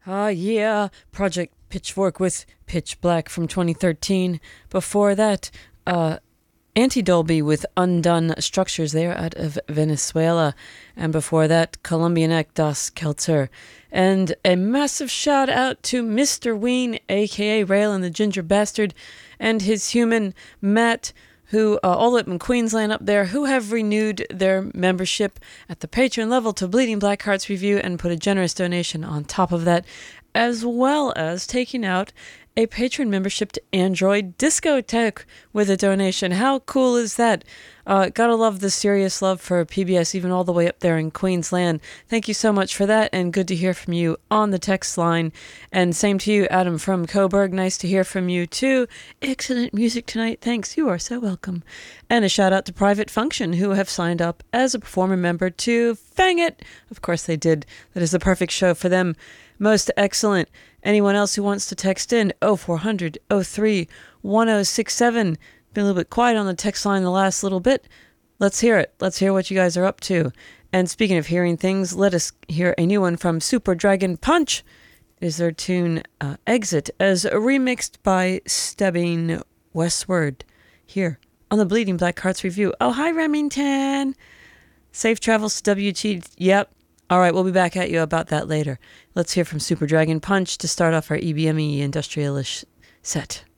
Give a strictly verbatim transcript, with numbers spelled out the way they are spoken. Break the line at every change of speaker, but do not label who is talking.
Ah, yeah, Project Pitchfork with Pitch Black from twenty thirteen. Before that, uh, Anti-Dolby with Undone Structures there out of Venezuela. And before that, Colombian act Das Kelter. And a massive shout out to Mister Ween, aka Rail and the Ginger Bastard, and his human Matt, who uh, all up in Queensland up there, who have renewed their membership at the Patreon level to Bleeding Black Hearts Review and put a generous donation on top of that, as well as taking out a patron membership to Android Discotheque with a donation. How cool is that? Uh, gotta love the serious love for P B S, even all the way up there in Queensland. Thank you so much for that, and good to hear from you on the text line. And same to you, Adam from Coburg. Nice to hear from you, too. Excellent music tonight. Thanks. You are so welcome. And a shout out to Private Function, who have signed up as a performer member to Fang It. Of course they did. That is the perfect show for them. Most excellent. Anyone else who wants to text in, oh four hundred, oh three, one oh six seven. Been a little bit quiet on the text line the last little bit. Let's hear it. Let's hear what you guys are up to. And speaking of hearing things, let us hear a new one from Super Dragon Punch. It is their tune uh, Exit, as remixed by Stebbing Westward here on the Bleeding Black Hearts Review. Oh, hi, Remington. Safe travels to W T. Yep. All right, we'll be back at you about that later. Let's hear from Super Dragon Punch to start off our E B M E industrialish set.